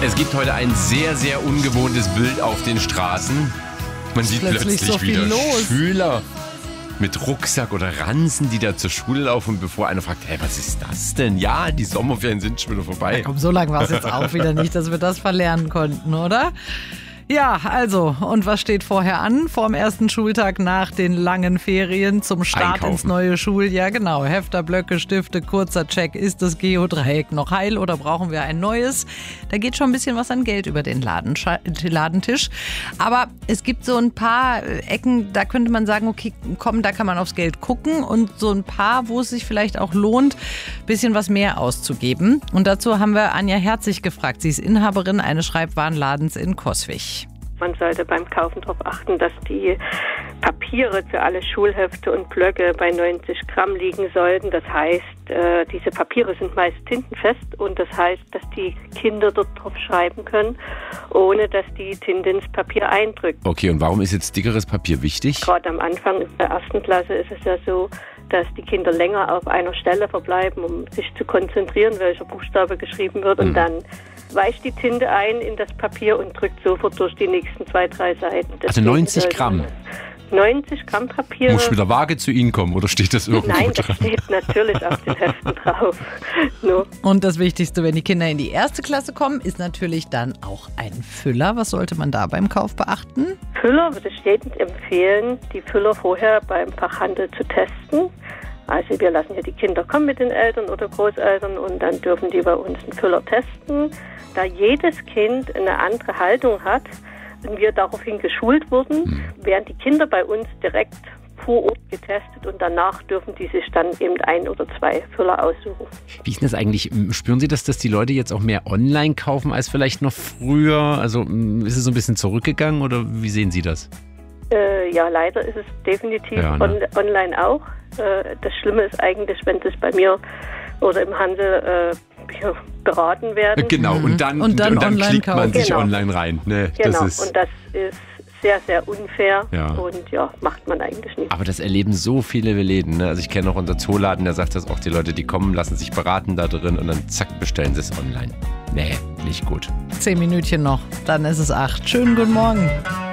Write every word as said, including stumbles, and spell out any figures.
Es gibt heute ein sehr, sehr ungewohntes Bild auf den Straßen. Man sieht plötzlich plötzlich so viel wieder los. Schüler mit Rucksack oder Ranzen, die da zur Schule laufen, bevor einer fragt, hey, was ist das denn? Ja, die Sommerferien sind schon wieder vorbei. Ja, komm, so lange war es jetzt auch wieder nicht, dass wir das verlernen konnten, oder? Ja, also, und was steht vorher an? Vorm ersten Schultag nach den langen Ferien zum Start Einkaufen. ins neue Schuljahr. Genau, Hefter, Blöcke, Stifte, kurzer Check. Ist das Geodreieck noch heil oder brauchen wir ein neues? Da geht schon ein bisschen was an Geld über den Ladenscha- Ladentisch. Aber es gibt so ein paar Ecken, da könnte man sagen, okay, komm, da kann man aufs Geld gucken. Und so ein paar, wo es sich vielleicht auch lohnt, ein bisschen was mehr auszugeben. Und dazu haben wir Anja Herzig gefragt. Sie ist Inhaberin eines Schreibwarenladens in Coswig. Man sollte beim Kaufen darauf achten, dass die Papiere für alle Schulhefte und Blöcke bei neunzig Gramm liegen sollten. Das heißt, äh, diese Papiere sind meist tintenfest und das heißt, dass die Kinder dort drauf schreiben können, ohne dass die Tinte ins Papier eindrückt. Okay, und warum ist jetzt dickeres Papier wichtig? Gerade am Anfang in der ersten Klasse ist es ja so, dass die Kinder länger auf einer Stelle verbleiben, um sich zu konzentrieren, welcher Buchstabe geschrieben wird. Und Mhm. dann weicht die Tinte ein in das Papier und drückt sofort durch die nächsten zwei, drei Seiten. Also Deswegen neunzig sollte Gramm? man neunzig Gramm Papier. Muss mit der Waage zu Ihnen kommen oder steht das irgendwo Nein, das dran? steht natürlich auf den Heften drauf. No. Und das Wichtigste, wenn die Kinder in die erste Klasse kommen, ist natürlich dann auch ein Füller. Was sollte man da beim Kauf beachten? Füller würde ich jedem empfehlen, die Füller vorher beim Fachhandel zu testen. Also wir lassen ja die Kinder kommen mit den Eltern oder Großeltern und dann dürfen die bei uns einen Füller testen. Da jedes Kind eine andere Haltung hat und wir daraufhin geschult wurden, hm. werden die Kinder bei uns direkt vor Ort getestet und danach dürfen die sich dann eben ein oder zwei Füller aussuchen. Wie ist denn das eigentlich? Spüren Sie das, dass die Leute jetzt auch mehr online kaufen als vielleicht noch früher? Also ist es so ein bisschen zurückgegangen oder wie sehen Sie das? Äh, ja, leider ist es definitiv Ja, ne? on- online auch. Äh, das Schlimme ist eigentlich, wenn das bei mir oder im Handel äh, beraten werden. Genau, und dann, Und dann online klickt man kaufen. sich Genau. online rein. Ne, Genau, das ist, und das ist sehr, sehr unfair Ja. und ja, macht man eigentlich nicht. aber das erleben so viele Läden. Ne? Also ich kenne auch unser Zooladen, der sagt das auch, die Leute, die kommen, lassen sich beraten da drin und dann zack, bestellen sie es online. Nee, nicht gut. Zehn Minütchen noch, dann ist es acht. Schönen guten Morgen.